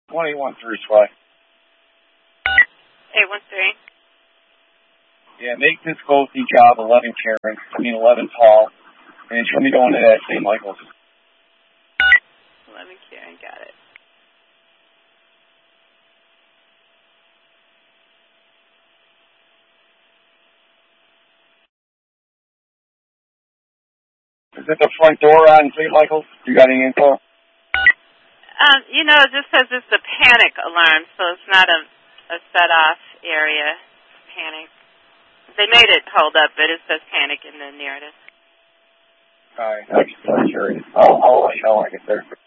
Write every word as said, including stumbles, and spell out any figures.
twenty-one through Sway. eight one three. Yeah, make this Ghosty job eleven Karen, I mean eleven tall, and show me going to that Saint Michael's. eleven Karen, got it. Is it the front door on Saint Michael's? You got any info? Um, you know, it just says it's a panic alarm, so it's not a, a set-off area. Panic. They made it hold up, but it says panic in the narrative. All right, I'm just curious. I'll, I'll let you know when I get there.